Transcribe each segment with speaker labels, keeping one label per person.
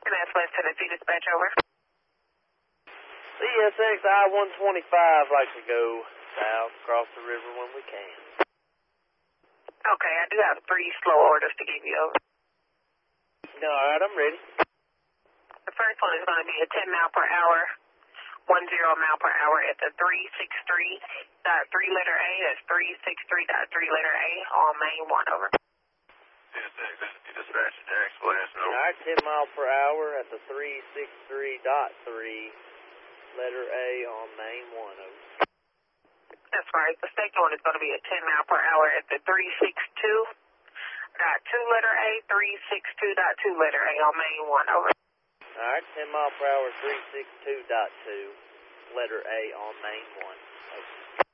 Speaker 1: That's West Tennessee dispatch over.
Speaker 2: CSX I-125 likes to go south across the river when we can.
Speaker 1: Okay, I do have 3 slow orders to give you over.
Speaker 2: Alright, I'm ready.
Speaker 1: The first one is going to be a 10 mile per hour, 10 mile per hour at the 363.3 letter A. That's 363.3 letter A on main 1 over.
Speaker 3: CSX, dispatch, Jax, West, over.
Speaker 2: Alright, 10 mile per hour at the 363.3 letter A on main 1 over.
Speaker 1: That's right. The second one is going to be a 10 mile per hour at the 362.2 letter A, 362.2 letter A on main 1 over.
Speaker 2: Alright, 10 mile per hour, 362.2 letter A on main 1 over.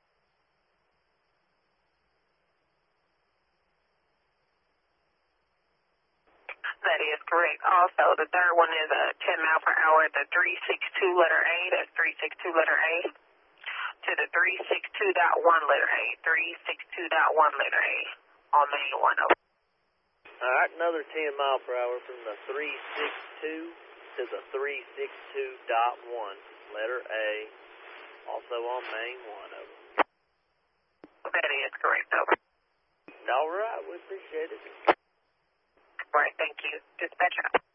Speaker 1: That is correct. Also, the third one is a 10 mile per hour at the 362 letter A. That's 362 letter A to the 362.1 letter A, 362.1 letter A on main 1 over.
Speaker 2: Alright, another 10 mile per hour from the 362 to the 362.1 letter A, also on main 1 over.
Speaker 1: That is correct over.
Speaker 2: Alright, we appreciate it.
Speaker 1: All right, thank you. Dispatch out.